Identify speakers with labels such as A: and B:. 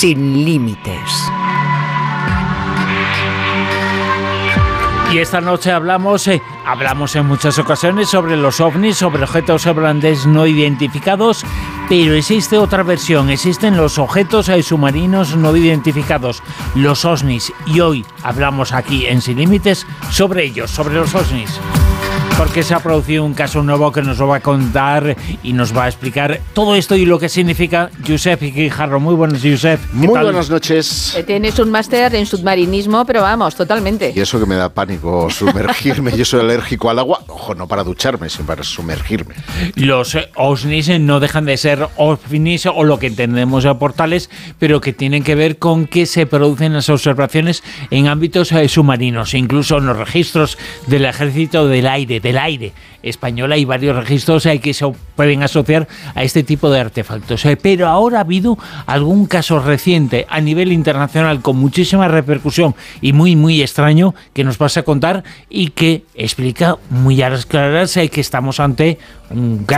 A: sin límites.
B: Y esta noche hablamos en muchas ocasiones sobre los ovnis, sobre objetos volantes no identificados, pero existe otra versión, existen los objetos submarinos no identificados, los OSNIs, y hoy hablamos aquí en Sin Límites sobre ellos, sobre los OSNIs. Porque se ha producido un caso nuevo que nos lo va a contar y nos va a explicar todo esto y lo que significa Josep Guijarro. Muy buenos, Josep.
C: Muy buenas noches.
D: Tienes un máster en submarinismo, pero vamos, totalmente.
C: Y eso que me da pánico, sumergirme. Yo soy alérgico al agua, ojo, no para ducharme, sino para sumergirme.
B: Los OSNIs no dejan de ser ovnis o lo que entendemos a portales, pero que tienen que ver con que se producen las observaciones en ámbitos submarinos. Incluso en los registros del Ejército del Aire español hay varios registros que se pueden asociar a este tipo de artefactos. Pero ahora ha habido algún caso reciente a nivel internacional con muchísima repercusión y muy, muy extraño que nos vas a contar y que explica muy a las claras que estamos ante un gran